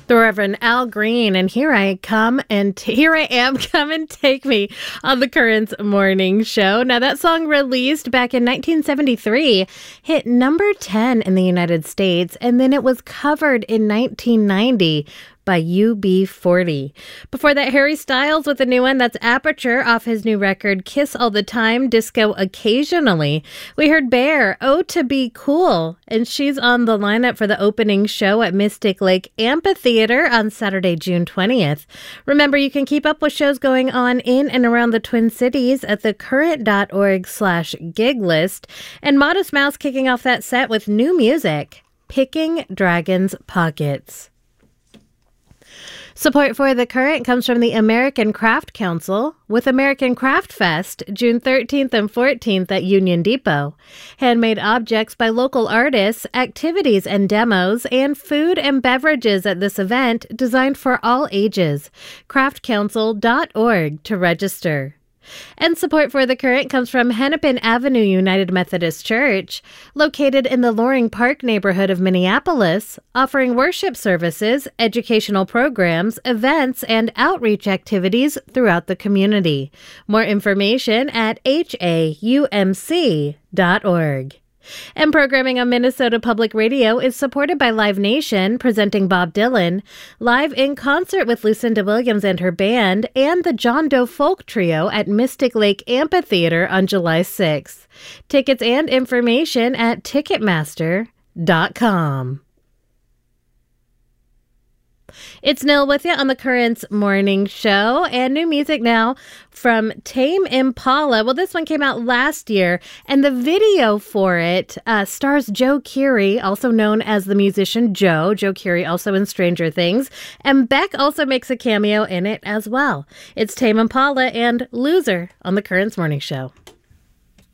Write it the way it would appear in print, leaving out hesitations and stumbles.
The Reverend Al Green, and here I am, come and take me on the Currents Morning Show. Now, that song released back in 1973 hit number 10 in the United States, and then it was covered in 1990 by UB40. Before that, Harry Styles with a new one. That's Aperture off his new record, Kiss All the Time, Disco Occasionally. We heard Bear, Oh to Be Cool, and she's on the lineup for the opening show at Mystic Lake Amphitheater on Saturday, June 20th. Remember, you can keep up with shows going on in and around the Twin Cities at thecurrent.org/gig list. And Modest Mouse kicking off that set with new music, Picking Dragon's Pockets. Support for The Current comes from the American Craft Council with American Craft Fest, June 13th and 14th at Union Depot. Handmade objects by local artists, activities and demos, and food and beverages at this event designed for all ages. craftcouncil.org to register. And support for The Current comes from Hennepin Avenue United Methodist Church, located in the Loring Park neighborhood of Minneapolis, offering worship services, educational programs, events, and outreach activities throughout the community. More information at haumc.org. And programming on Minnesota Public Radio is supported by Live Nation, presenting Bob Dylan, live in concert with Lucinda Williams and her band, and the John Doe Folk Trio at Mystic Lake Amphitheater on July 6th. Tickets and information at Ticketmaster.com. It's Nil with you on the Currents Morning Show, and new music now from Tame Impala. Well, this one came out last year, and the video for it stars Joe Keery, also known as the musician Joe Keery, also in Stranger Things, and Beck also makes a cameo in it as well. It's Tame Impala and Loser on the Currents Morning Show.